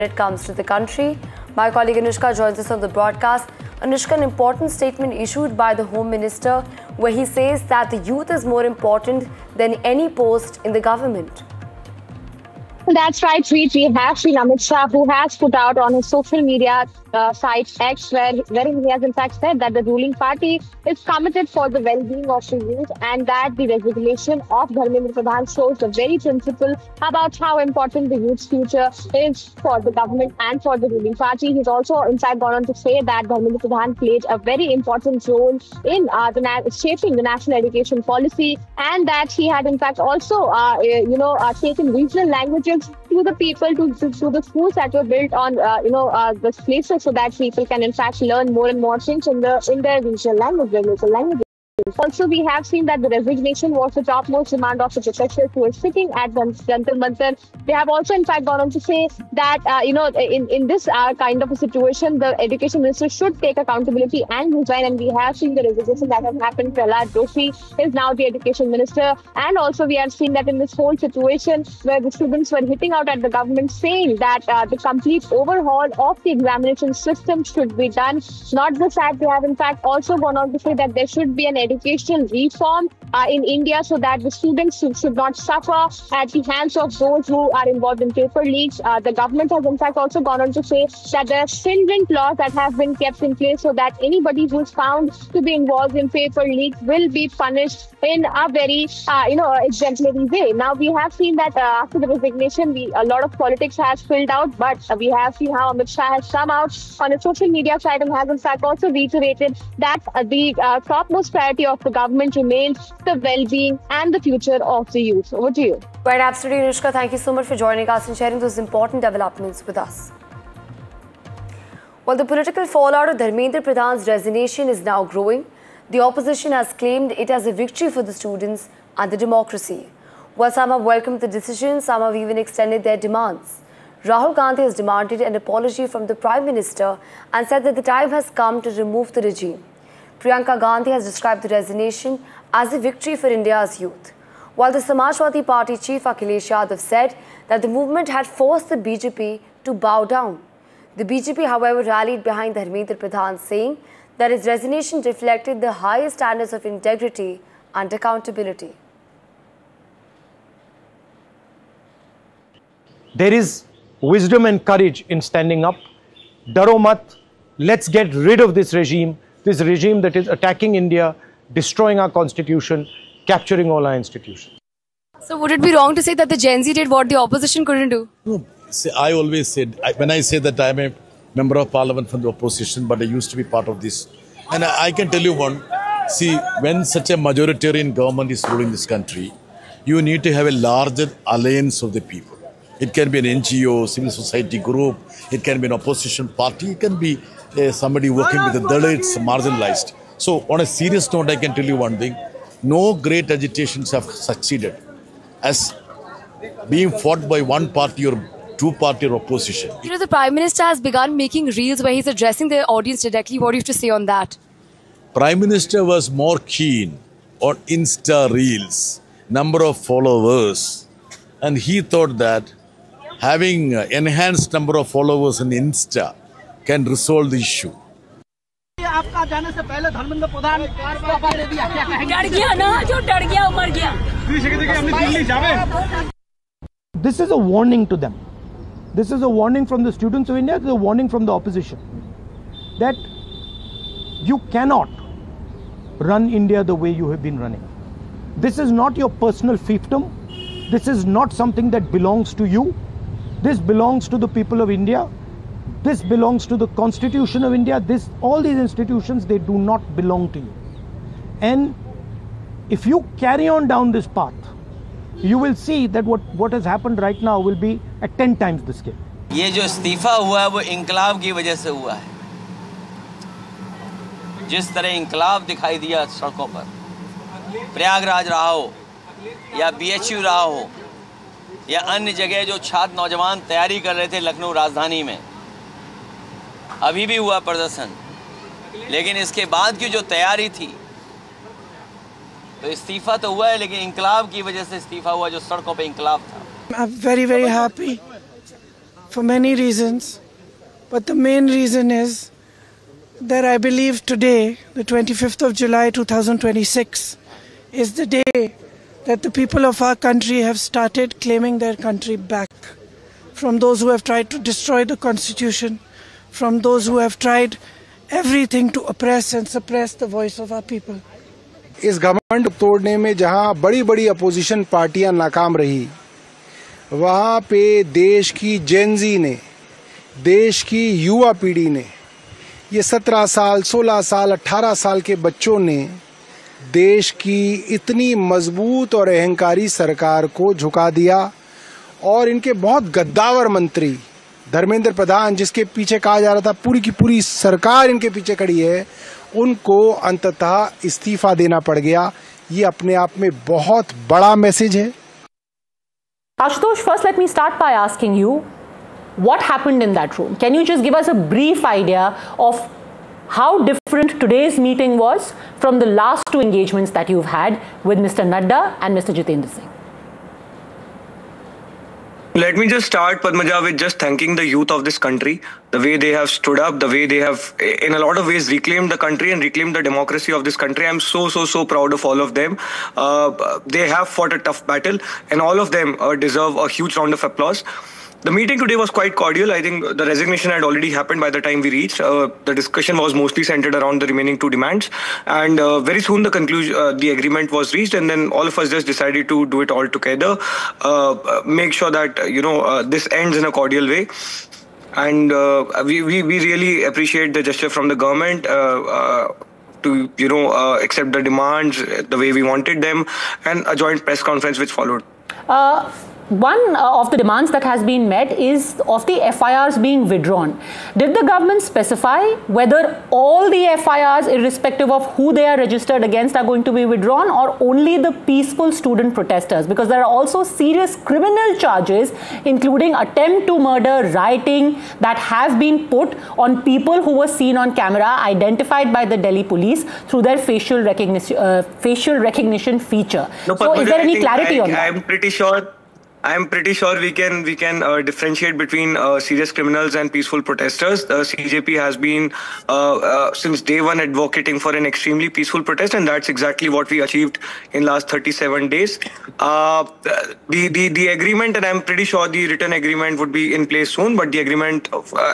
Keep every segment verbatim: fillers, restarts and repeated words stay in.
it comes to the country. My colleague Anushka joins us on the broadcast. Anushka, an important statement issued by the Home Minister where he says that the youth is more important than any post in the government. That's right, Preet. We have seen Amit Shah, who has put out on his social media uh, site X, where, wherein he has in fact said that the ruling party is committed for the well-being of the youth and that the resignation of Dharmendra Pradhan shows the very principle about how important the youth's future is for the government and for the ruling party. He's also in fact gone on to say that Dharmendra Pradhan played a very important role in uh, the shaping the national education policy, and that he had in fact also, uh, you know, uh, taken regional languages to the people, to, to, to the schools that were built on, uh, you know, uh, the places so that people can in fact learn more and more things in, the, in their regional language, their local language. Also, we have seen that the resignation was the topmost demand of the protesters who were sitting at the Jantar Mantar. They have also, in fact, gone on to say that, uh, you know, in, in this uh, kind of a situation, the education minister should take accountability and resign. And we have seen the resignation that has happened. Prahlad Joshi is now the education minister. And also, we have seen that in this whole situation where the students were hitting out at the government saying that uh, the complete overhaul of the examination system should be done. Not just that, they have, in fact, also gone on to say that there should be an education reform uh, in India so that the students should, should not suffer at the hands of those who are involved in paper leaks. Uh, the government has in fact also gone on to say that there are stringent laws that have been kept in place so that anybody who is found to be involved in paper leaks will be punished in a very, uh, you know, exemplary way. Now, we have seen that uh, after the resignation, we, a lot of politics has filled out, but uh, we have seen how Amit Shah has come out on a social media site and has in fact also reiterated that uh, the uh, topmost priority of the government remains the well-being and the future of the youth. Over to you. Right, absolutely, Anushka. Thank you so much for joining us and sharing those important developments with us. Well, the political fallout of Dharmendra Pradhan's resignation is now growing. The opposition has claimed it as a victory for the students and the democracy. While some have welcomed the decision, some have even extended their demands. Rahul Gandhi has demanded an apology from the Prime Minister and said that the time has come to remove the regime. Priyanka Gandhi has described the resignation as a victory for India's youth, while the Samajwadi Party chief Akhilesh Yadav said that the movement had forced the B J P to bow down. The B J P, however, rallied behind Dharmendra Pradhan, saying that his resignation reflected the highest standards of integrity and accountability. There is wisdom and courage in standing up. Daro mat, let's get rid of this regime. This regime that is attacking India, destroying our constitution, capturing all our institutions. So would it be wrong to say that the Gen Z did what the opposition couldn't do? No, see, I always said, I, when I say that I'm a member of parliament from the opposition, but I used to be part of this. And I, I can tell you one, see, when such a majoritarian government is ruling this country, you need to have a larger alliance of the people. It can be an N G O, civil society group, it can be an opposition party, it can be Uh, somebody working with the Dalits, marginalized. So on a serious note, I can tell you one thing. No great agitations have succeeded as being fought by one party or two party or opposition. You know, the Prime Minister has begun making reels where he's addressing the audience directly. What do you have to say on that? Prime Minister was more keen on Insta reels, number of followers. And he thought that having enhanced number of followers in Insta can resolve the issue. आपका जाने से पहले धर्मेंद्र प्रधान इस्तीफा दे दिया, क्या कहेंगे? डर गया ना, जो डर गया मर गया. This is a warning to them. This is a warning from the students of India. This is a warning from the opposition that you cannot run India the way you have been running. This is not your personal fiefdom. This is not something that belongs to you. This belongs to the people of India. This belongs to the Constitution of India. This, all these institutions, they do not belong to you. And if you carry on down this path, you will see that what, what has happened right now will be at ten times the scale. ये जो इस्तीफा हुआ है वो इंकलाब की वजह से हुआ है. जिस तरह इंकलाब दिखाई दिया सड़कों पर, प्रयागराज रहा हो या बी एच यू रहा हो या अन्य जगह जो छात्र नौजवान तैयारी कर रहे थे लखनऊ राजधानी में, अभी भी हुआ प्रदर्शन, लेकिन इसके बाद की जो तैयारी थी, तो इस्तीफा तो हुआ है लेकिन इंकलाब की वजह से इस्तीफा हुआ, जो सड़कों पे इंकलाब था. I'm very very happy for many reasons, but the main reason is that I believe today, the twenty-fifth of July two thousand twenty-six, is the day that the people of our country have started claiming their country back from those who have tried to destroy the Constitution, from those who have tried everything to oppress and suppress the voice of our people. इस घमंड तोड़ने में जहां बड़ी बड़ी opposition पार्टियां नाकाम रही, वहां पे देश की जेनजी ने, देश की युवा पीढ़ी ने, ये सत्रह साल, सोलह साल, अठारह साल के बच्चों ने देश की इतनी मजबूत और अहंकारी सरकार को झुका दिया और इनके बहुत गद्दावर मंत्री धर्मेंद्र प्रधान, जिसके पीछे कहा जा रहा था पूरी की पूरी सरकार इनके पीछे खड़ी है, उनको अंततः इस्तीफा देना पड़ गया। ये अपने आप में बहुत बड़ा मैसेज है। Ashutosh, first let me start by asking you, what happened in that room? Can you just give us a brief idea of how different today's meeting was from the last two engagements that you've had with Mister Nadda and Mister Jitendra Singh? Let me just start, Padmaja, with just thanking the youth of this country, the way they have stood up, the way they have, in a lot of ways, reclaimed the country and reclaimed the democracy of this country. I'm so, so, so proud of all of them. Uh, they have fought a tough battle, and all of them uh, deserve a huge round of applause. The meeting today was quite cordial. I think the resignation had already happened by the time we reached. Uh, the discussion was mostly centered around the remaining two demands. And uh, very soon the conclusion, uh, the agreement was reached. And then all of us just decided to do it all together. Uh, make sure that, you know, uh, this ends in a cordial way. And uh, we, we, we really appreciate the gesture from the government. Uh, uh, to, you know, uh, accept the demands the way we wanted them, and a joint press conference which followed. Uh, One uh, of the demands that has been met is of the F I Rs being withdrawn. Did the government specify whether all the F I Rs, irrespective of who they are registered against, are going to be withdrawn, or only the peaceful student protesters? Because there are also serious criminal charges, including attempt to murder, rioting, that have been put on people who were seen on camera, identified by the Delhi police through their facial recognition, uh, facial recognition feature. No, so is there any clarity I, on that? I'm pretty sure. I'm pretty sure we can we can uh, differentiate between uh, serious criminals and peaceful protesters. The C J P has been uh, uh, since day one advocating for an extremely peaceful protest, and that's exactly what we achieved in last thirty-seven days. Uh, the the the agreement, and I'm pretty sure the written agreement would be in place soon. But the agreement of, uh,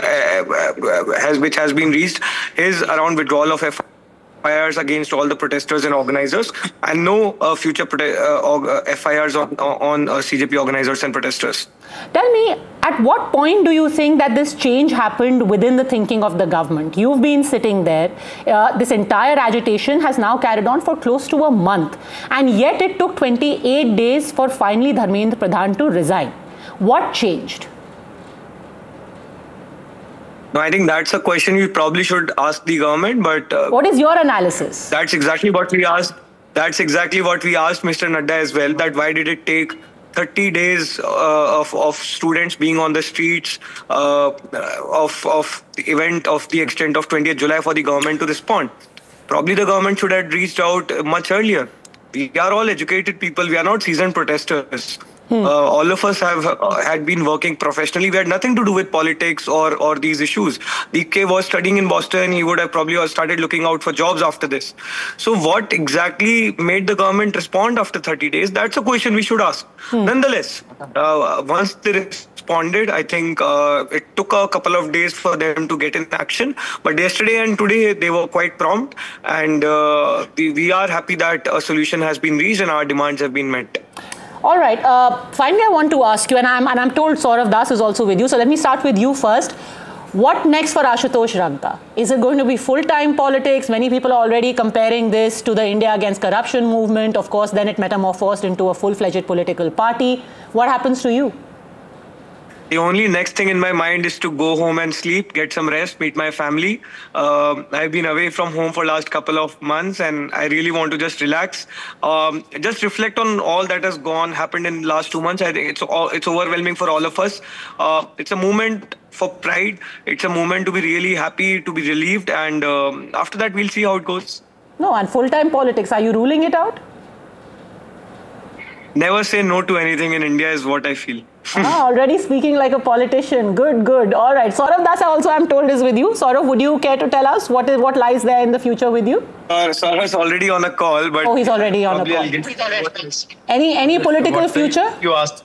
has which has been reached is around withdrawal of F I Rs against all the protesters and organizers, and no uh, future uh, F I Rs on, on uh, C J P organizers and protesters. Tell me, at what point do you think that this change happened within the thinking of the government? You've been sitting there. Uh, this entire agitation has now carried on for close to a month, and yet it took twenty-eight days for finally Dharmendra Pradhan to resign. What changed? No, I think that's a question you probably should ask the government. But uh, what is your analysis? That's exactly what we asked. That's exactly what we asked Mister Nadda as well. That why did it take thirty days uh, of of students being on the streets uh, of of the event of the extent of twentieth July for the government to respond? Probably the government should have reached out much earlier. We are all educated people. We are not seasoned protesters. Hmm. Uh, all of us have uh, had been working professionally. We had nothing to do with politics or or these issues. D K was studying in Boston. He would have probably started looking out for jobs after this. So what exactly made the government respond after thirty days? That's a question we should ask. Hmm. Nonetheless, uh, once they responded, I think uh, it took a couple of days for them to get in action. But yesterday and today, they were quite prompt. And uh, we, we are happy that a solution has been reached and our demands have been met. All right. Uh, finally, I want to ask you, and I'm, and I'm told Saurav Das is also with you. So let me start with you first. What next for Ashutosh Rangta? Is it going to be full-time politics? Many people are already comparing this to the India Against Corruption movement. Of course, then it metamorphosed into a full-fledged political party. What happens to you? The only next thing in my mind is to go home and sleep, get some rest, meet my family. Uh, I've been away from home for last couple of months, and I really want to just relax, um, just reflect on all that has gone, happened in the last two months. I think it's all, it's overwhelming for all of us. Uh, it's a moment for pride. It's a moment to be really happy, to be relieved, and um, after that we'll see how it goes. No, and full-time politics, are you ruling it out? Never say no to anything in India is what I feel. Ah, already speaking like a politician. Good, good. All right. Saurav Das also, I'm told, is with you. Saurav, would you care to tell us what is what lies there in the future with you? Uh, Saurav's already on a call, but oh, he's already on a call. Any any political future? You asked.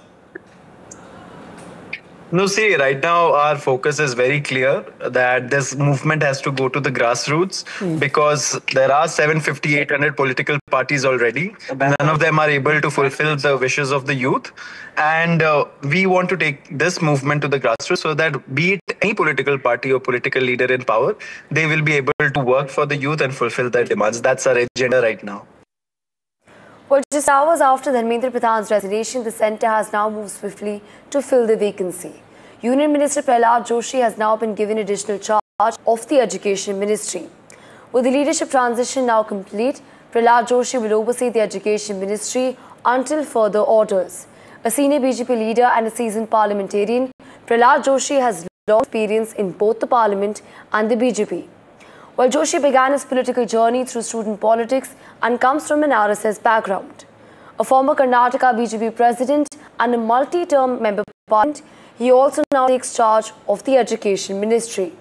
No, see, right now our focus is very clear that this movement has to go to the grassroots mm. because there are seven fifty, eight hundred political parties already. None of them are able to fulfill the wishes of the youth. And uh, we want to take this movement to the grassroots so that be it any political party or political leader in power, they will be able to work for the youth and fulfill their demands. That's our agenda right now. Well, just hours after Dharmendra Pradhan's resignation, the centre has now moved swiftly to fill the vacancy. Union Minister Prahlad Joshi has now been given additional charge of the Education Ministry. With the leadership transition now complete, Prahlad Joshi will oversee the Education Ministry until further orders. A senior B J P leader and a seasoned parliamentarian, Prahlad Joshi has long experience in both the Parliament and the B J P. While Joshi began his political journey through student politics and comes from an R S S background. A former Karnataka B J P president and a multi-term member of Parliament, he also now takes charge of the Education Ministry.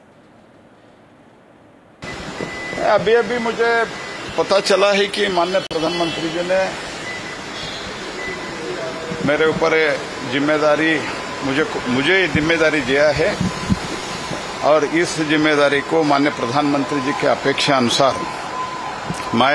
अभी अभी मुझे पता चला है कि माननीय प्रधानमंत्री जी ने मेरे ऊपर जिम्मेदारी मुझे मुझे जिम्मेदारी दिया है और इस जिम्मेदारी को माननीय प्रधानमंत्री जी के अपेक्षा अनुसार मैं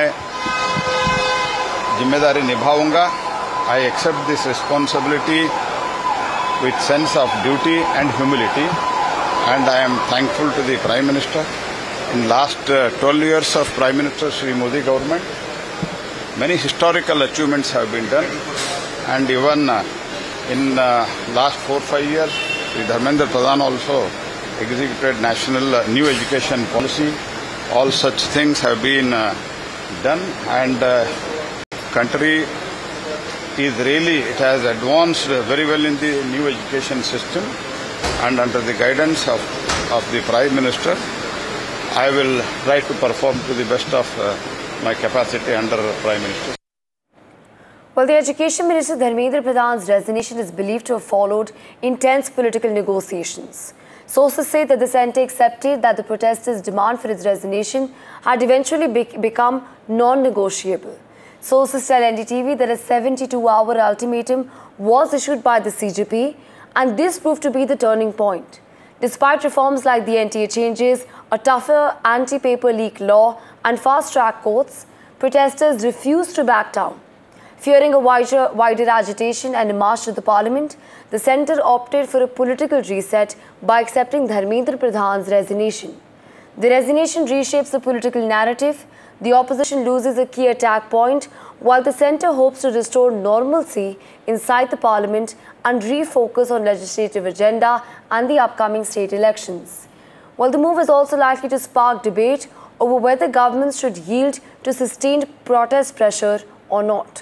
जिम्मेदारी निभाऊंगा. I accept this responsibility with sense of duty and humility, and I am thankful to the Prime Minister. In last uh, twelve years of Prime Minister Shri Modi government, many historical achievements have been done, and even uh, in uh, last four five years, Shri Dharmendra Pradhan also executed national uh, new education policy. All such things have been uh, done, and uh, country is really, it has advanced very well in the new education system, and under the guidance of, of the Prime Minister, I will try to perform to the best of uh, my capacity under Prime Minister. Well, the Education Minister Dharmendra Pradhan's resignation is believed to have followed intense political negotiations. Sources say that the centre accepted that the protesters' demand for his resignation had eventually be become non-negotiable. Sources tell N D T V that a seventy-two hour ultimatum was issued by the C J P, and this proved to be the turning point. Despite reforms like the N T A changes, a tougher anti-paper leak law and fast-track courts, protesters refused to back down. Fearing a wider, wider agitation and a march to the parliament, the centre opted for a political reset by accepting Dharmendra Pradhan's resignation. The resignation reshapes the political narrative. The opposition loses a key attack point, while the centre hopes to restore normalcy inside the parliament and refocus on legislative agenda and the upcoming state elections. While the move is also likely to spark debate over whether governments should yield to sustained protest pressure or not.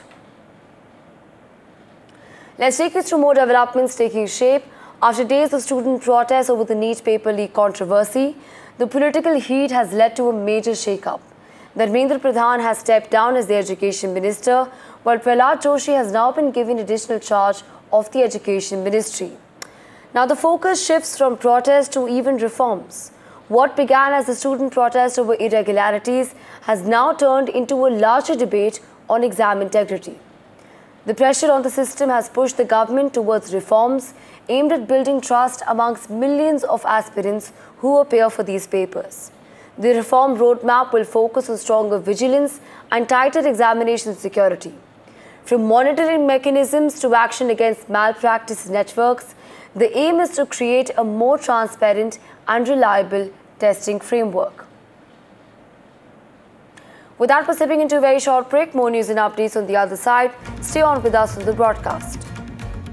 Let's take you through more developments taking shape. After days of student protests over the NEET paper leak controversy, the political heat has led to a major shake-up. Dharmendra Pradhan has stepped down as the Education Minister, while Prahlad Joshi has now been given additional charge of the Education Ministry. Now the focus shifts from protest to even reforms. What began as a student protest over irregularities has now turned into a larger debate on exam integrity. The pressure on the system has pushed the government towards reforms aimed at building trust amongst millions of aspirants who appear for these papers. The reform roadmap will focus on stronger vigilance and tighter examination security. From monitoring mechanisms to action against malpractice networks, the aim is to create a more transparent and reliable testing framework. With that, we're stepping into a very short break. More news and updates on the other side. Stay on with us on the broadcast.